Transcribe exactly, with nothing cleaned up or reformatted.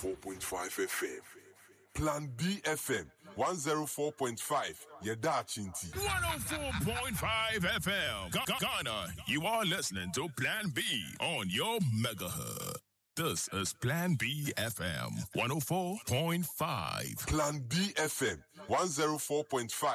four point five F M. Plan B F M, one oh four point five. Yeda Chinti. one oh four point five F M. Ghana, you are listening to Plan B on your megahertz. This is Plan B F M, one oh four point five. Plan B F M, one oh four point five.